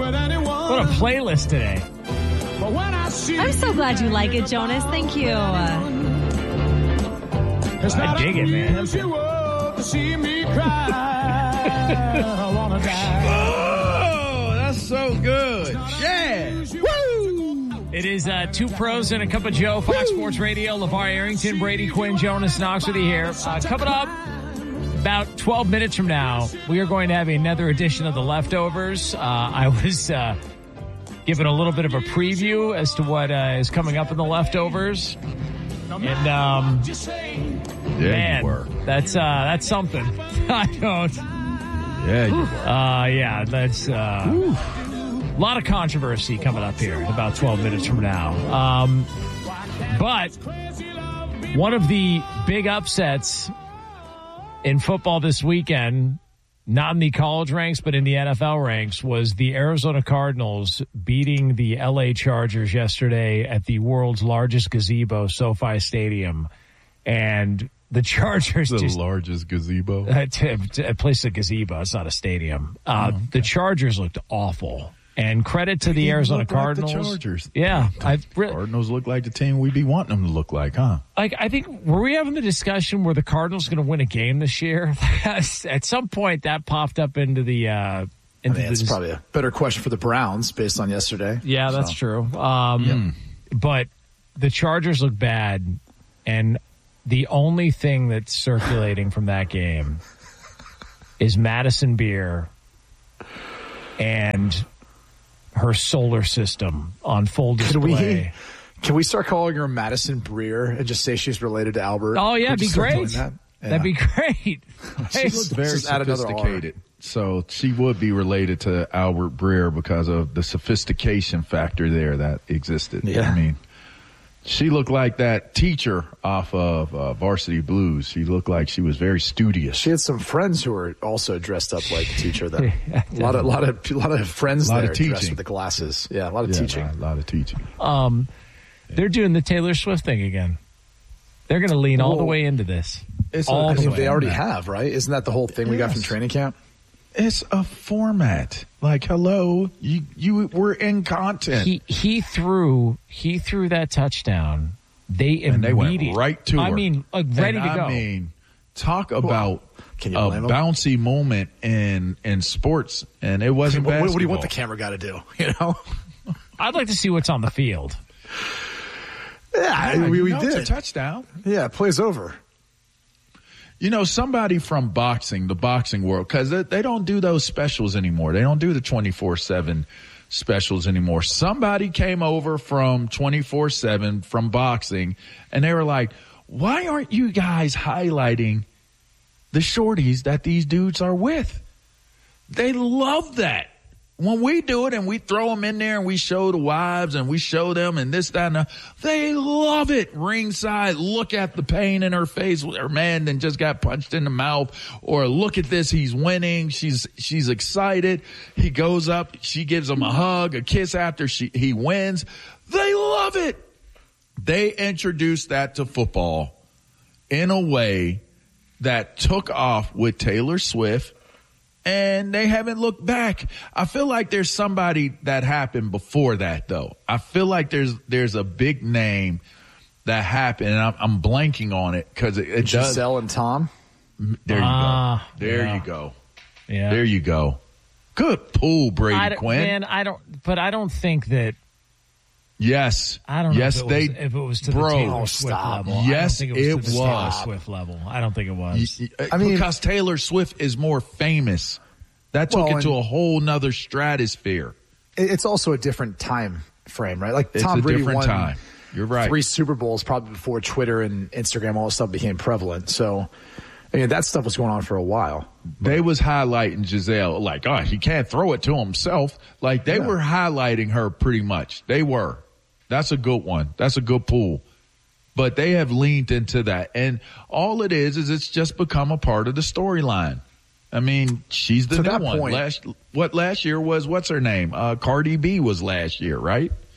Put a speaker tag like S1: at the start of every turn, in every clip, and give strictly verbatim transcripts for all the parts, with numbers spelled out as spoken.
S1: What a playlist today.
S2: I'm so glad you like it, Jonas. Thank you.
S1: I dig it, man.
S3: Oh, that's so good. Yeah. Woo!
S1: It is uh, two pros and a cup of Joe, Fox Sports Radio, LeVar Arrington, Brady Quinn, Jonas Knox with you here. Uh, coming up about twelve minutes from now, we are going to have another edition of The Leftovers. Uh, I was uh, given a little bit of a preview as to what uh, is coming up in The Leftovers. And, um,
S3: yeah,
S1: man,
S3: you were.
S1: that's, uh, that's something. I don't.
S3: Yeah, you were.
S1: Uh, yeah, that's, uh, a lot of controversy coming up here in about twelve minutes from now. Um, but one of the big upsets in football this weekend, not in the college ranks, but in the N F L ranks, was the Arizona Cardinals beating the L A Chargers yesterday at the world's largest gazebo, SoFi Stadium. And the Chargers
S3: the
S1: just...
S3: largest gazebo?
S1: Uh, to, to, a place a gazebo. It's not a stadium. Uh, oh, okay. The Chargers looked awful. And credit to the
S3: they
S1: Arizona
S3: look
S1: Cardinals.
S3: Like the Chargers.
S1: Yeah.
S3: The
S1: I, re-
S3: Cardinals look like the team we be wanting them to look like, huh?
S1: Like, I think, were we having the discussion were the Cardinals going to win a game this year? At some point, that popped up into the... Uh, into
S4: I mean, it's
S1: the,
S4: probably a better question for the Browns based on yesterday.
S1: Yeah, that's so. true. Um, yeah. But the Chargers look bad, and the only thing that's circulating from that game is Madison Beer and her solar system on full display.
S4: Can we, can we start calling her Madison Breer and just say she's related to Albert?
S1: Oh, yeah, it'd be great.
S4: That? Yeah.
S1: That'd be great.
S3: She looks very sophisticated. So she would be related to Albert Breer because of the sophistication factor there that existed.
S4: Yeah.
S3: I mean, she looked like that teacher off of uh, Varsity Blues. She looked like she was very studious.
S4: She had some friends who were also dressed up like a teacher. Then yeah, a lot of, lot of, lot of friends
S3: lot
S4: there
S3: of
S4: dressed with the glasses. Yeah, a lot of
S3: yeah,
S4: teaching.
S3: A lot, lot of teaching.
S1: Um, yeah. They're doing the Taylor Swift thing again. They're going to lean all well, the way into this.
S4: It's
S1: all
S4: a,
S1: the
S4: I mean,
S1: way
S4: they already have, right? Isn't that the whole thing yes. we got from training camp?
S3: It's a format. Like, hello, you you were in content.
S1: He he threw he threw that touchdown. They
S3: and they went right to her.
S1: I mean, like ready
S3: and
S1: to go.
S3: I mean, talk about
S4: Can you
S3: a
S4: blame
S3: bouncy
S4: him?
S3: moment in in sports, and it wasn't
S4: what,
S3: basketball.
S4: What do you want the camera guy to do? You know,
S1: I'd like to see what's on the field.
S4: Yeah,
S3: yeah
S4: we, we
S3: know
S4: did.
S3: It's a touchdown.
S4: Yeah, it plays over.
S3: You know, somebody from boxing, the boxing world, because they, they don't do those specials anymore. They don't do the twenty-four seven specials anymore. Somebody came over from twenty-four seven from boxing, and they were like, why aren't you guys highlighting the shorties that these dudes are with? They love that. When we do it and we throw them in there and we show the wives and we show them and this, that, and that, they love it. Ringside, look at the pain in her face. Her man then just got punched in the mouth. Or look at this, he's winning. She's she's excited. He goes up. She gives him a hug, a kiss after she he wins. They love it. They introduced that to football in a way that took off with Taylor Swift. And they haven't looked back. I feel like there's somebody that happened before that, though. I feel like there's there's a big name that happened, and I'm, I'm blanking on it because it, it does.
S4: Giselle and Tom.
S3: There you
S1: uh,
S3: go. There
S1: yeah.
S3: you go.
S1: Yeah.
S3: There you go. Good pull, Brady
S1: I
S3: Quinn.
S1: Man, I don't. But I don't think that.
S3: Yes.
S1: I don't know
S3: yes,
S1: if, it
S3: they,
S1: was, if it was to
S3: bro,
S1: the Taylor Swift
S4: stop.
S1: level.
S3: Yes,
S1: I don't think it was.
S3: it
S1: to the
S3: was.
S1: Taylor Swift level. I don't think it was.
S3: I
S4: mean,
S3: because Taylor Swift is more famous. That took
S4: well,
S3: it to a whole nother stratosphere.
S4: It's also a different time frame, right? Like
S3: it's
S4: Tom
S3: a
S4: Brady
S3: different
S4: won
S3: time. You're right.
S4: Three Super Bowls probably before Twitter and Instagram, all that stuff became prevalent. So, I mean, that stuff was going on for a while.
S3: They was highlighting Giselle like, oh, he can't throw it to himself. Like they yeah. were highlighting her pretty much. They were. That's a good one. That's a good pull. But they have leaned into that. And all it is, is it's just become a part of the storyline. I mean, she's the
S4: to
S3: new
S4: that
S3: one.
S4: Point,
S3: last, what last year was, what's her name? Uh, Cardi B was last year, right?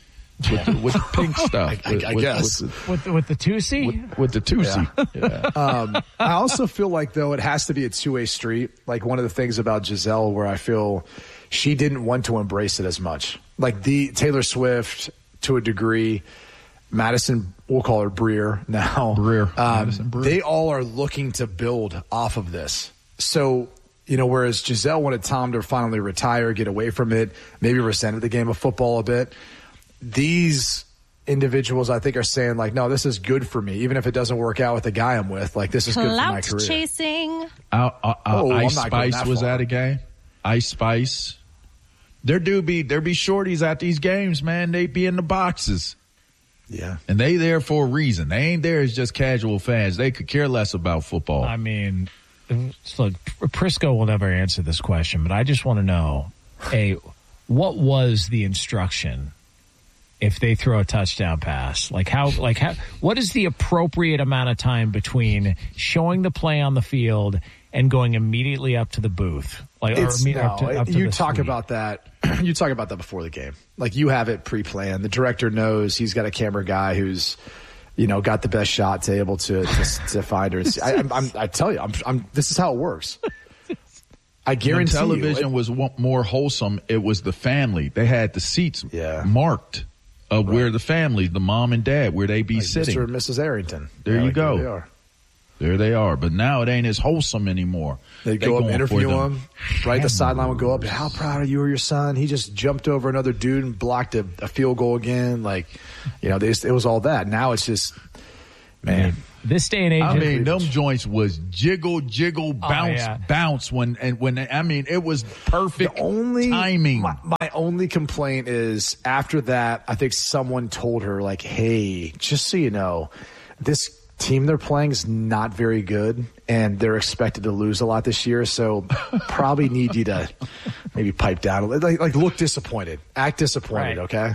S3: with the, with the pink stuff.
S4: I,
S3: with,
S4: I
S3: with,
S4: guess.
S3: With the,
S1: With the, with the Tusi?
S3: with, with the Tusi. Yeah. Yeah.
S4: Um, I also feel like, though, it has to be a two-way street. Like, one of the things about Gisele where I feel she didn't want to embrace it as much. Like, the Taylor Swift, to a degree, Madison, we'll call her Breer now.
S3: Breer.
S4: Um,
S3: Madison Breer.
S4: They all are looking to build off of this. So, you know, whereas Gisele wanted Tom to finally retire, get away from it, maybe resented the game of football a bit, these individuals, I think, are saying, like, no, this is good for me. Even if it doesn't work out with the guy I'm with, like, this is good for my
S2: Clout
S4: career.
S2: chasing.
S3: Uh, uh, uh,
S4: Oh, I'm
S3: Ice
S4: not going
S3: Spice
S4: that
S3: was
S4: far.
S3: at a game. Ice Spice. There do be there be shorties at these games, man. They be in the boxes.
S4: Yeah.
S3: And they there for a reason. They ain't there as just casual fans. They could care less about football.
S1: I mean, look, Prisco will never answer this question, but I just want to know, A, what was the instruction if they throw a touchdown pass? Like how, like how, what is the appropriate amount of time between showing the play on the field and going immediately up to the booth? Like,
S4: It's,
S1: or, I mean,
S4: no,
S1: up to, up to
S4: you
S1: the
S4: talk
S1: suite.
S4: about that. You talk about that before the game. Like, you have it pre-planned. The director knows he's got a camera guy who's, you know, got the best shot to able to to, to find her. I, I'm, I'm, I tell you, I'm, I'm, this is how it works. I guarantee
S3: when television
S4: you, it,
S3: was wa- more wholesome, it was the family. They had the seats
S4: Yeah.
S3: marked of where the family, the mom and dad, where they be
S4: like
S3: sitting.
S4: Mister and Missus Arrington.
S3: There
S4: Yeah,
S3: you
S4: like,
S3: go.
S4: There they are.
S3: There they are. But now it ain't as wholesome anymore.
S4: They'd go up,
S3: going
S4: interview
S3: for them
S4: him. Right, the sideline would go up. How proud are you of your son? He just jumped over another dude and blocked a, a field goal again. Like, you know, they just, it was all that. Now it's just, man.
S1: This day and age,
S3: I
S1: of-
S3: mean, them joints was jiggle, jiggle, bounce,
S1: yeah.
S3: bounce. When and when I mean, it was perfect
S4: The only
S3: timing.
S4: My, my only complaint is after that, I think someone told her, like, hey, just so you know, this team they're playing is not very good, and they're expected to lose a lot this year. So probably need you to maybe pipe down a little, like, like look disappointed, act disappointed.
S1: Right.
S4: Okay.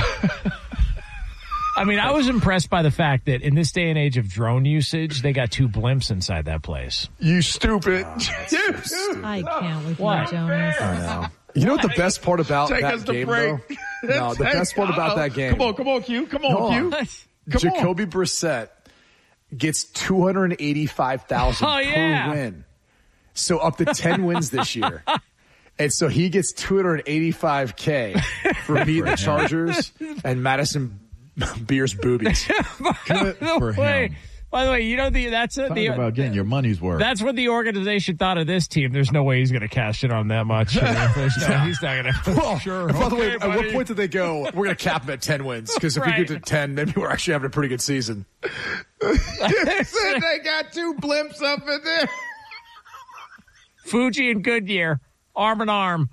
S1: I mean, I was impressed by the fact that in this day and age of drone usage, they got two blimps inside that place.
S3: You stupid.
S2: I can't with
S1: What?
S2: you, Jonas.
S4: I know. You know what the best part about
S3: Take
S4: that
S3: us to
S4: game,
S3: break.
S4: though? No, the
S3: Take-
S4: best part about that game.
S3: Come on, come on, Q. Come on,
S4: Hold
S3: Q.
S4: on.
S3: Come
S4: Jacoby Brissett gets two hundred eighty-five thousand
S1: Oh, yeah.
S4: per win. So up to ten wins this year. And so he gets two hundred eighty-five K for beating the Chargers and Madison Beer's boobies.
S1: By
S3: for
S1: the way,
S3: him.
S1: by the way, you know the that's a,
S3: Talk
S1: the
S3: about getting your money's worth.
S1: that's what the organization thought of this team. There's no way he's going to cash it on that much. I mean, there's no, he's not going to.
S4: Well,
S1: Sure.
S4: By the way,
S1: Okay,
S4: at what
S1: buddy.
S4: point did they go, we're going to cap him at ten wins? Because if
S1: Right.
S4: we get to ten, maybe we're actually having a pretty good season.
S3: they got two blimps up in there.
S1: Fuji and Goodyear, arm in arm.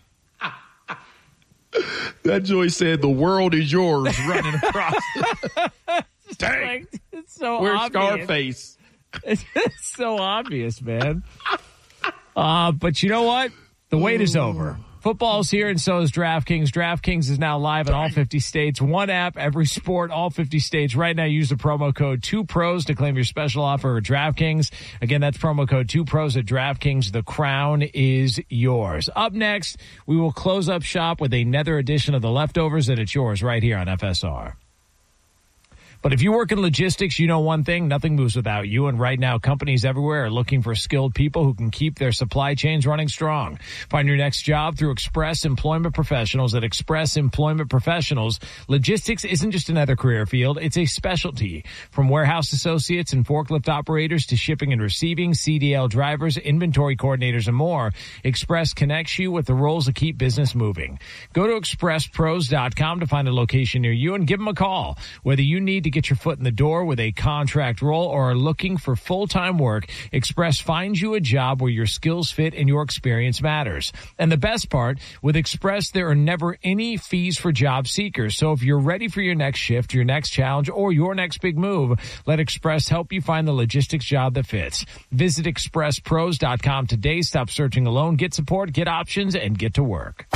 S3: That Joy said, "The world is yours," running across. Dang,
S1: Like, it's so
S3: where's
S1: obvious.
S3: Scarface?
S1: It's so obvious, man. Uh, but you know what? The wait is over. Football's here, and so is DraftKings. DraftKings is now live in all fifty states. One app, every sport, all fifty states. Right now, use the promo code two pros to claim your special offer at DraftKings. Again, that's promo code two pros at DraftKings. The crown is yours. Up next, we will close up shop with another edition of The Leftovers, and it's yours right here on F S R. But if you work in logistics, you know one thing, nothing moves without you. And right now, companies everywhere are looking for skilled people who can keep their supply chains running strong. Find your next job through Express Employment Professionals. At Express Employment Professionals, logistics isn't just another career field, it's a specialty. From warehouse associates and forklift operators to shipping and receiving, C D L drivers, inventory coordinators, and more, Express connects you with the roles that keep business moving. Go to express pros dot com to find a location near you and give them a call. Whether you need to get your foot in the door with a contract role or are looking for full-time work, Express finds you a job where your skills fit and your experience matters. And the best part, with Express, there are never any fees for job seekers. So if you're ready for your next shift, your next challenge, or your next big move, let Express help you find the logistics job that fits. Visit express pros dot com today. Stop searching alone. Get support, get options, and get to work.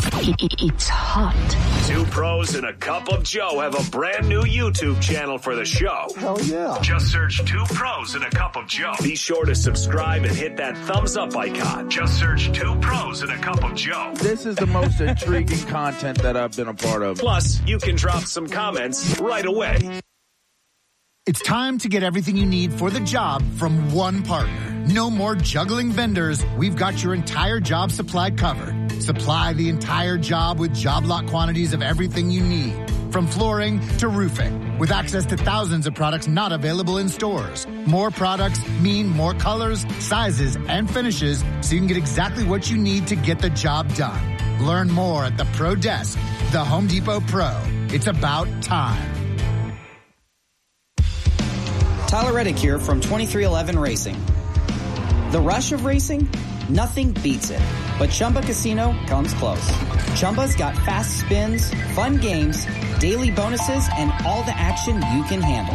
S5: It's hot.
S6: Two pros and a cup of Joe have a brand new YouTube channel for the show.
S7: Hell yeah.
S6: Just search Two Pros and a Cup of Joe. Be sure to subscribe and hit that thumbs up icon. Just search Two Pros and a Cup of Joe.
S8: This is the most intriguing content that I've been a part of.
S6: Plus, you can drop some comments right away.
S9: It's time to get everything you need for the job from one partner. No more juggling vendors. We've got your entire job supply covered. Supply the entire job with job lot quantities of everything you need, from flooring to roofing, with access to thousands of products not available in stores. More products mean more colors, sizes, and finishes, so you can get exactly what you need to get the job done. Learn more at the Pro Desk, the Home Depot Pro. It's about time.
S10: Tyler Reddick here from twenty-three eleven Racing. The rush of racing? Nothing beats it. But Chumba Casino comes close. Chumba's got fast spins, fun games, daily bonuses, and all the action you can handle.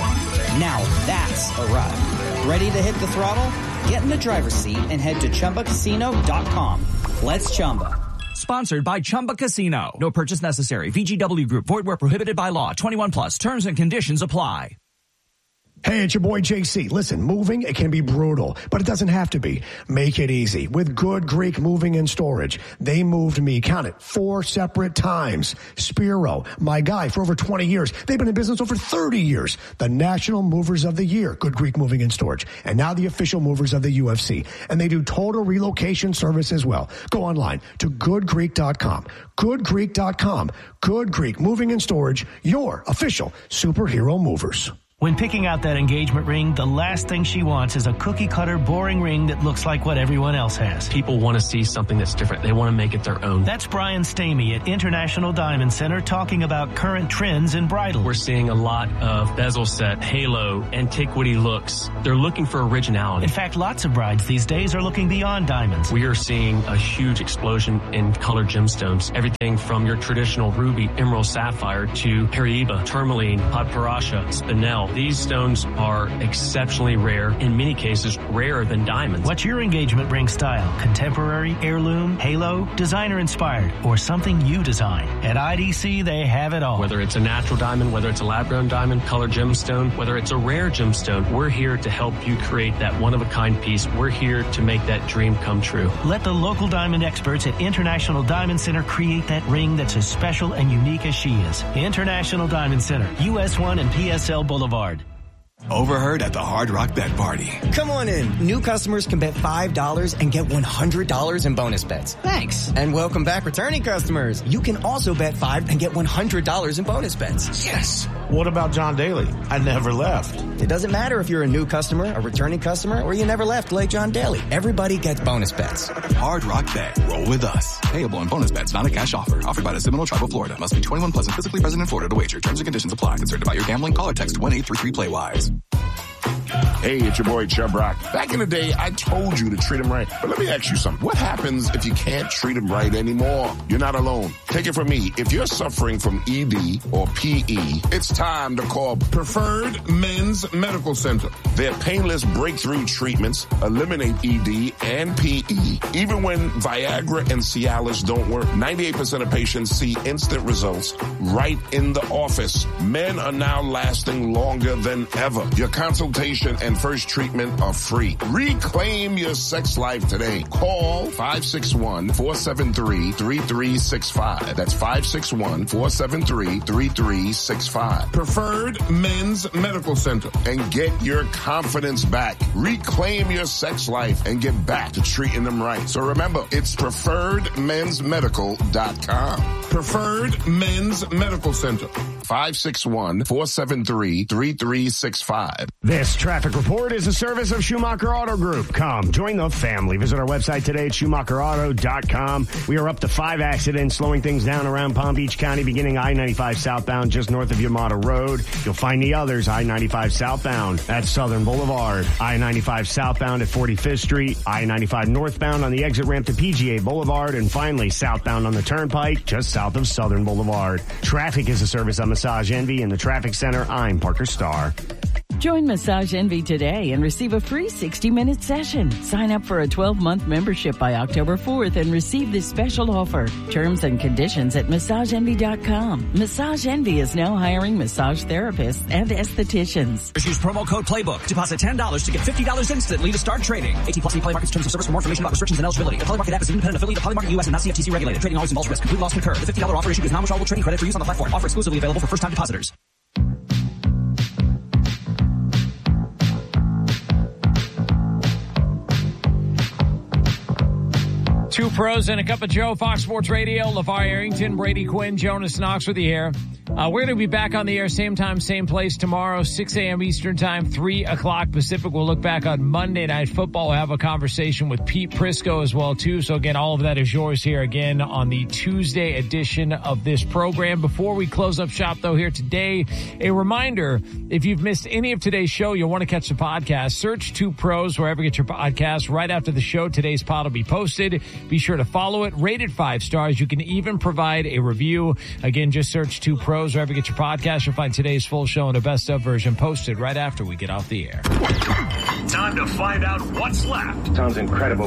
S10: Now that's a ride. Ready to hit the throttle? Get in the driver's seat and head to Chumba Casino dot com. Let's Chumba.
S11: Sponsored by Chumba Casino. No purchase necessary. V G W Group. Void where prohibited by law. twenty-one plus. Terms and conditions apply.
S12: Hey, it's your boy J C. Listen, moving, it can be brutal, but it doesn't have to be. Make it easy with Good Greek Moving and Storage. They moved me, count it, four separate times. Spiro, my guy for over twenty years. They've been in business over thirty years. The National Movers of the Year, Good Greek Moving and Storage. And now the official movers of the U F C. And they do total relocation service as well. Go online to good greek dot com. good greek dot com. Good Greek Moving and Storage, your official superhero movers.
S13: When picking out that engagement ring, the last thing she wants is a cookie-cutter, boring ring that looks like what everyone else has.
S14: People want to see something that's different. They want to make it their own.
S13: That's Brian Stamey at International Diamond Center talking about current trends in bridal.
S14: We're seeing a lot of bezel set, halo, antiquity looks. They're looking for originality.
S13: In fact, lots of brides these days are looking beyond diamonds.
S14: We are seeing a huge explosion in colored gemstones. Everything from your traditional ruby, emerald, sapphire to Paraiba, tourmaline, padparacha, spinel. These stones are exceptionally rare, in many cases rarer than diamonds.
S13: What's your engagement ring style? Contemporary, heirloom, halo, designer inspired, or something you design? At I D C, they have it all.
S14: Whether it's a natural diamond, whether it's a lab-grown diamond, colored gemstone, whether it's a rare gemstone, we're here to help you create that one-of-a-kind piece. We're here to make that dream come true.
S13: Let the local diamond experts at International Diamond Center create that ring that's as special and unique as she is. International Diamond Center, U S one and P S L Boulevard.
S15: Overheard at the Hard Rock Bet Party.
S16: Come on in. New customers can bet five dollars and get one hundred dollars in bonus bets.
S15: Thanks.
S16: And welcome back returning customers. You can also bet five and get one hundred dollars in bonus bets.
S15: Yes.
S17: What about John Daly? I never left.
S16: It doesn't matter if you're a new customer, a returning customer, or you never left like John Daly. Everybody gets bonus bets.
S15: Hard Rock Bet. Roll with us. Payable on bonus bets, not a cash offer. Offered by the Seminole Tribe of Florida. Must be twenty-one plus and physically present in Florida to wager. Terms and conditions apply. Concerned about your gambling? Call or text one eight three three play wise.
S18: Hey, it's your boy Chubb Rock. Back in the day, I told you to treat him right. But let me ask you something. What happens if you can't treat him right anymore? You're not alone. Take it from me. If you're suffering from E D or P E, it's time to call Preferred Men's Medical Center. Their painless breakthrough treatments eliminate E D and P E. Even when Viagra and Cialis don't work, ninety-eight percent of patients see instant results right in the office. Men are now lasting longer than ever. Your consultation and first treatment are free. Reclaim your sex life today. Call five six one, four seven three, three three six five. That's five six one, four seven three, three three six five. Preferred Men's Medical Center. And get your confidence back. Reclaim your sex life and get back to treating them right. So remember, it's preferred mens medical dot com. Preferred Men's Medical Center. five six one, four seven three, three three six five.
S19: This traffic report is a service of Schumacher Auto Group. Come, join the family. Visit our website today at schumacher auto dot com. We are up to five accidents, slowing things down around Palm Beach County, beginning I ninety-five southbound just north of Yamata Road. You'll find the others, I ninety-five southbound at Southern Boulevard, I ninety-five southbound at forty-fifth Street, I ninety-five northbound on the exit ramp to P G A Boulevard, and finally southbound on the Turnpike just south of Southern Boulevard. Traffic is a service of Massage Envy in the Traffic Center. I'm Parker Starr.
S5: Join Massage Envy today and receive a free sixty minute session. Sign up for a twelve month membership by October fourth and receive this special offer. Terms and conditions at massage envy dot com. Massage Envy is now hiring massage therapists and estheticians.
S11: Use promo code PLAYBOOK. Deposit ten dollars to get fifty dollars instantly to start trading. eighteen plus Play Markets terms of service. For more information about restrictions and eligibility. The Play Market app is an independent affiliate of Play Market U S and not C F T C regulated. Trading always involves risk. Complete loss concurred. The fifty dollars offer issued is non-withdrawable trading credit for use on the platform. Offer exclusively available for first-time depositors.
S1: Two pros and a cup of Joe, Fox Sports Radio, LeVar Arrington, Brady Quinn, Jonas Knox with you here. Uh, we're going to be back on the air same time, same place tomorrow, six a.m. Eastern time, three o'clock Pacific. We'll look back on Monday Night Football. We'll have a conversation with Pete Prisco as well, too. So, again, all of that is yours here again on the Tuesday edition of this program. Before we close up shop, though, here today, a reminder, if you've missed any of today's show, you'll want to catch the podcast. Search Two Pros wherever you get your podcast. Right after the show, today's pod will be posted. Be sure to follow it. Rate it five stars. You can even provide a review. Again, just search Two Pros wherever you get your podcast. You'll find today's full show and a best of version posted right after we get off the air.
S6: Time to find out what's left.
S7: Sounds incredible.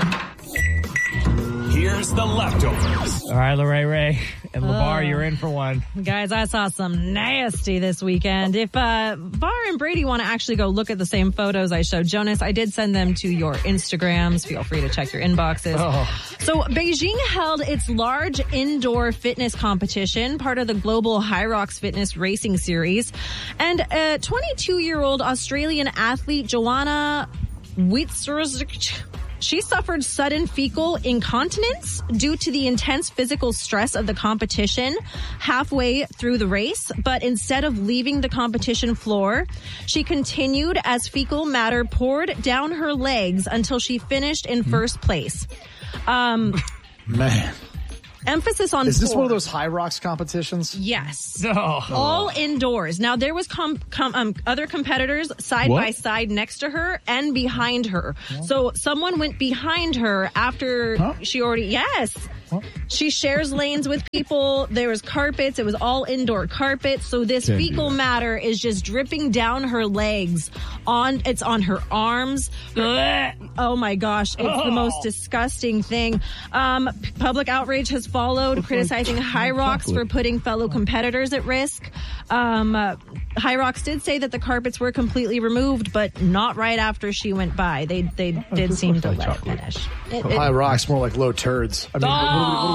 S11: Here's the leftovers.
S1: All right, Lorraine Ray and LeVar,
S2: Oh.
S1: you're in for one.
S2: Guys, I saw some nasty this weekend. If uh, Var and Brady want to actually go look at the same photos I showed Jonas, I did send them to your Instagrams. Feel free to check your inboxes.
S1: Oh.
S2: So Beijing held its large indoor fitness competition, part of the global High Rocks Fitness Racing Series. And a twenty-two-year-old Australian athlete, Joanna Wietserz, she suffered sudden fecal incontinence due to the intense physical stress of the competition halfway through the race. But instead of leaving the competition floor, she continued as fecal matter poured down her legs until she finished in first place. Um,
S4: Man.
S2: Emphasis on
S4: Is this
S2: pour.
S4: one of those High Rocks competitions?
S2: Yes.
S1: Oh.
S2: All indoors. Now, there was com- com- um, other competitors side
S4: What?
S2: by side next to her and behind her. So someone went behind her after
S4: Huh?
S2: she already, yes. She shares lanes with people. There was carpets. It was all indoor carpets. So this
S3: Can't do
S2: fecal
S3: that.
S2: matter is just dripping down her legs. On It's on her arms. Oh my gosh. It's the most disgusting thing. Um, p- public outrage has followed, criticizing High Rocks for putting fellow competitors at risk. Um, uh, High Rocks did say that the carpets were completely removed, but not right after she went by. They they did seem to let it finish. It, it,
S4: High Rocks, more like low turds. I mean, what,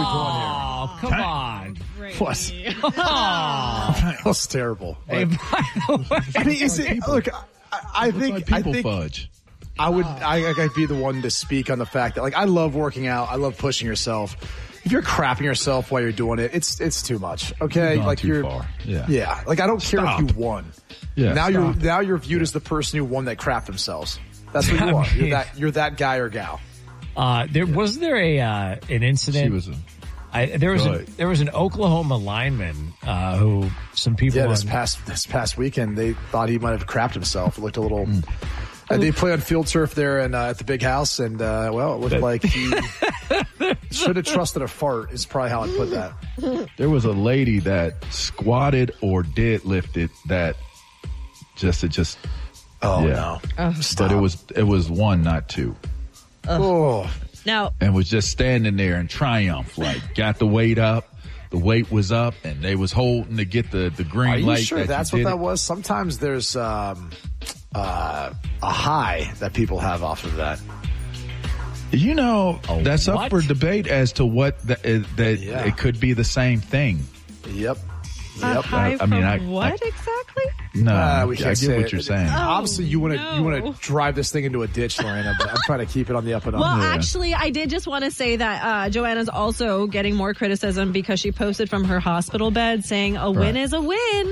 S4: are we, what are we doing here?
S1: Oh, come on.
S4: What?
S1: Oh.
S4: That's terrible.
S1: Hey,
S4: Like,
S1: by the way,
S4: I mean, is it, look, I, I think,
S3: like people
S4: I think
S3: fudge.
S4: I would, I, I'd be the one to speak on the fact that, like, I love working out. I love pushing yourself. If you're crapping yourself while you're doing it, it's it's too much. Okay,
S3: You've gone
S4: like
S3: too
S4: you're,
S3: far. Yeah.
S4: yeah. Like I don't care
S3: Stop.
S4: if you won.
S3: Yeah,
S4: now you're
S3: stop.
S4: now you're viewed as the person who won that crapped themselves. That's what you
S1: I
S4: are. You're
S1: mean-
S4: that you're that guy or gal.
S1: Uh, there was there a uh, an incident.
S3: She was a,
S1: I, there was
S3: Go
S1: a,
S3: ahead.
S1: there was an Oklahoma lineman uh, who some people
S4: Yeah, this
S1: on-
S4: past this past weekend they thought he might have crapped himself. It looked a little.
S3: Mm.
S4: Uh, they play on field turf there and uh, at the big house, and uh, well, it looked like he should have trusted a fart. Is probably how I put that.
S3: there was a lady that squatted or deadlifted that just it just
S4: Oh
S3: yeah.
S4: no!
S2: Oh,
S3: But it was it was one, not two,
S4: Oh,
S2: now,
S3: and was just standing there in triumph, like got the weight up, the weight was up, and they was holding to get the the green
S4: are you
S3: light.
S4: sure
S3: that
S4: that's
S3: you
S4: what
S3: did
S4: that
S3: it.
S4: was? Sometimes there's um, uh, a high that people have off of that.
S3: You know,
S1: A
S3: that's
S1: what?
S3: up for debate as to what the, uh, that
S4: Yeah.
S3: it could be the same thing.
S4: Yep.
S2: a
S4: Yep.
S2: high
S3: I mean,
S2: from
S3: I-
S2: what
S3: I-
S2: exactly?
S3: No,
S4: Uh, we
S3: I
S4: can't
S3: get
S4: say
S3: what
S4: it.
S3: you're saying.
S4: Obviously, you want to you want
S2: no.
S4: to drive this thing into a ditch, Lorena. But I'm trying to keep it on the up and up.
S2: Well,
S3: Yeah.
S2: actually, I did just want to say that uh, Joanna's also getting more criticism because she posted from her hospital bed saying a win
S3: Right.
S2: is a win.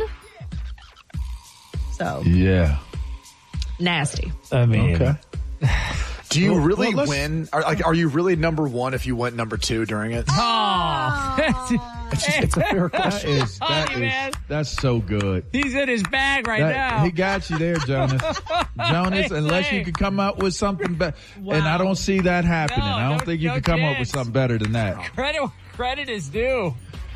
S2: So,
S3: Yeah.
S2: nasty.
S1: I mean,
S3: Okay.
S4: Do you
S3: Well,
S4: really
S3: well, let's-
S4: win? Are, like, are you really number one if you went number two during it?
S1: oh,
S4: It's, just, it's a fair
S3: That
S4: question.
S3: is that
S1: funny, man.
S3: is that's so good.
S1: he's in his bag right
S3: That-
S1: now.
S3: he got you there, Jonas. Jonas, unless you
S1: saying.
S3: could come up with something better, and
S2: Wow.
S3: I don't see that happening.
S1: No,
S3: I don't
S1: no-
S3: think you
S1: no
S3: can come up with
S1: chance.
S3: something better than that.
S1: credit credit is due.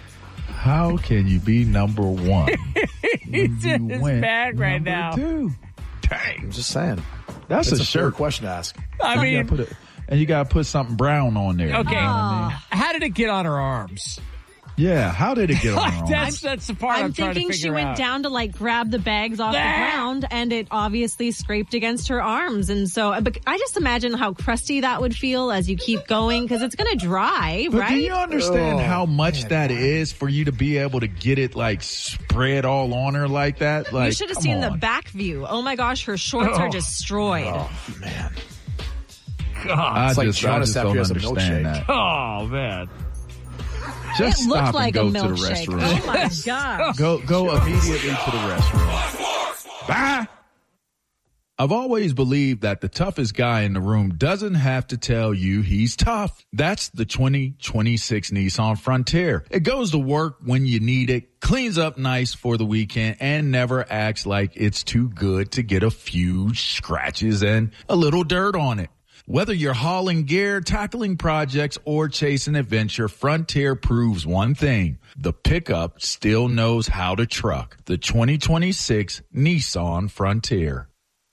S3: How can you be number one?
S1: He's in his bag right
S3: number
S1: now.
S3: Two? Dang.
S4: I'm just saying.
S3: That's
S4: It's
S3: a
S4: a fair
S3: shirt.
S4: question to ask.
S1: I
S3: You
S1: mean,
S3: gotta put it- and you got to put something brown on there.
S1: okay.
S3: You know what I mean?
S1: How did it get on her arms?
S3: Yeah, how did it get on her arms?
S1: that's that's the part I'm,
S2: I'm
S1: trying to
S2: thinking
S1: figure
S2: she went
S1: out.
S2: down to like grab the bags off the ground, and it obviously scraped against her arms. And so, but I just imagine how crusty that would feel as you keep going because it's going to dry,
S3: But
S2: right?
S3: do you understand
S4: Oh,
S3: how much that is for you to be able to get it like spread all on her like that? Like,
S2: you should have
S3: come
S2: seen the
S3: on.
S2: back view. Oh my gosh, her shorts
S1: Oh.
S2: are destroyed.
S4: Oh, man.
S1: God.
S3: I
S4: It's like
S3: just, I
S4: Jonas
S3: just
S4: after
S3: don't
S4: he has a
S3: understand
S4: milkshake.
S3: that.
S1: Oh man.
S3: Just
S2: It looked
S3: stop
S2: like
S3: and
S2: a
S3: go to the
S2: milkshake.
S3: restroom.
S2: Oh my gosh.
S3: Go go immediately to the restroom. Bye. I've always believed that the toughest guy in the room doesn't have to tell you he's tough. That's the twenty twenty-six Nissan Frontier. It goes to work when you need it, cleans up nice for the weekend, and never acts like it's too good to get a few scratches and a little dirt on it. Whether you're hauling gear, tackling projects, or chasing adventure, Frontier proves one thing. The pickup still knows how to truck. The twenty twenty-six Nissan Frontier.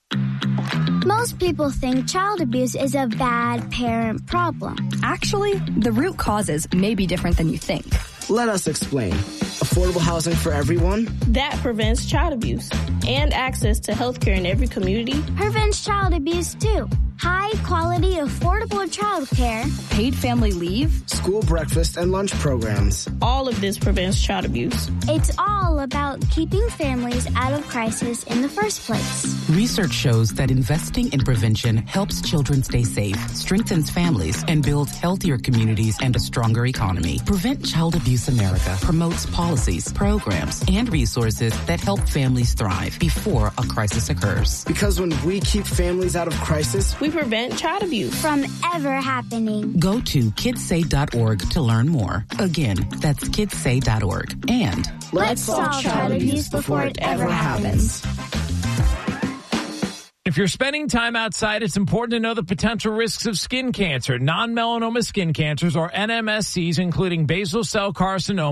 S7: Most people think child abuse is a bad parent problem.
S20: Actually, the root causes may be different than you think.
S21: Let us explain. Affordable housing for everyone?
S22: That prevents child abuse and access to healthcare in every community.
S7: Prevents child abuse too. High quality, affordable child care.
S20: Paid family leave.
S21: School breakfast and lunch programs.
S22: All of this prevents child abuse.
S7: It's all about keeping families out of crisis in the first place.
S23: Research shows that investing in prevention helps children stay safe, strengthens families, and builds healthier communities and a stronger economy. Prevent Child Abuse America promotes policies, programs, and resources that help families thrive before a crisis occurs.
S21: Because when we keep families out of crisis,
S22: we prevent child abuse
S7: from ever happening.
S23: Go to kids say dot org to learn more. Again, that's kids say dot org. And
S7: let's solve child abuse before it ever happens.
S1: If you're spending time outside, it's important to know the potential risks of skin cancer. Non-melanoma skin cancers, or N M S Cs, including basal cell carcinoma,